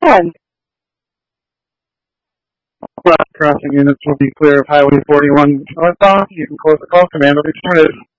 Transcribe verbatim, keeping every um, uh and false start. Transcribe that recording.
ten. Crossing units will be clear of Highway forty-one northbound. You can close the call. Command will be terminated.